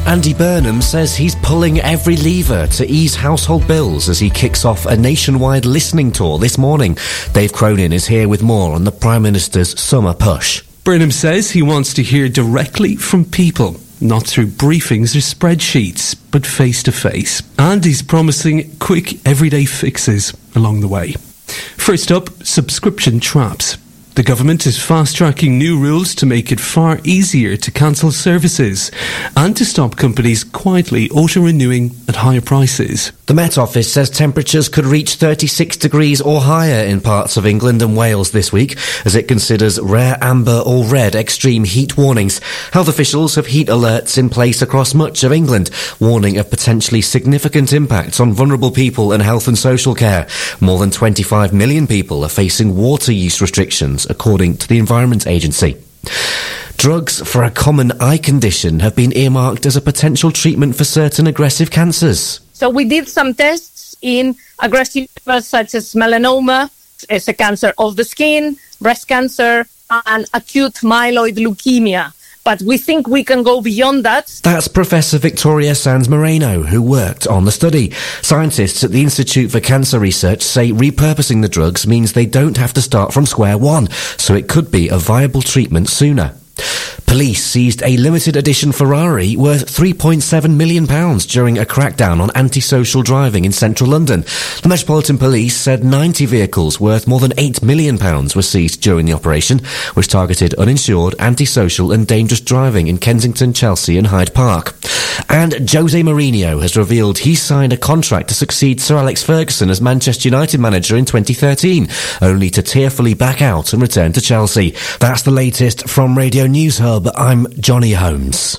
Andy Burnham says he's pulling every lever to ease household bills as he kicks off a nationwide listening tour this morning. Dave Cronin is here with more on the Prime Minister's summer push. Burnham says he wants to hear directly from people, not through briefings or spreadsheets, but face-to-face. And he's promising quick, everyday fixes along the way. First up, subscription traps. The government is fast-tracking new rules to make it far easier to cancel services and to stop companies quietly auto-renewing at higher prices. The Met Office says temperatures could reach 36 degrees or higher in parts of England and Wales this week as it considers rare amber or red extreme heat warnings. Health officials have heat alerts in place across much of England, warning of potentially significant impacts on vulnerable people and health and social care. More than 25 million people are facing water use restrictions, according to the Environment Agency. Drugs for a common eye condition have been earmarked as a potential treatment for certain aggressive cancers. So we did some tests in aggressive such as melanoma, as a cancer of the skin, breast cancer, and acute myeloid leukemia. But we think we can go beyond that. That's Professor Victoria Sanz Moreno, who worked on the study. Scientists at the Institute for Cancer Research say repurposing the drugs means they don't have to start from square one, so it could be a viable treatment sooner. Police seized a limited edition Ferrari worth £3.7 million during a crackdown on antisocial driving in central London. The Metropolitan Police said 90 vehicles worth more than £8 million were seized during the operation, which targeted uninsured, antisocial and dangerous driving in Kensington, Chelsea and Hyde Park. And Jose Mourinho has revealed he signed a contract to succeed Sir Alex Ferguson as Manchester United manager in 2013, only to tearfully back out and return to Chelsea. That's the latest from Radio News Hub. I'm Johnny Holmes.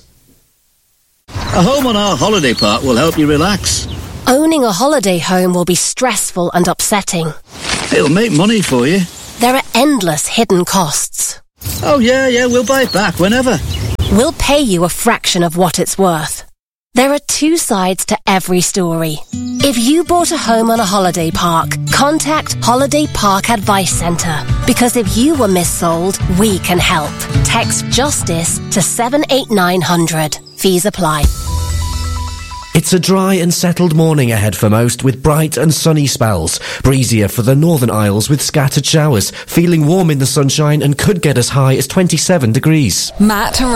A home on our holiday park will help you relax. Owning a holiday home will be stressful and upsetting. It'll make money for you. There are endless hidden costs. Oh yeah, we'll buy it back whenever. We'll pay you a fraction of what it's worth. There are two sides to every story. If you bought a home on a holiday park, contact Holiday Park Advice Centre. Because if you were missold, we can help. Text JUSTICE to 78900. Fees apply. It's a dry and settled morning ahead for most, with bright and sunny spells. Breezier for the Northern Isles with scattered showers. Feeling warm in the sunshine and could get as high as 27 degrees. Matt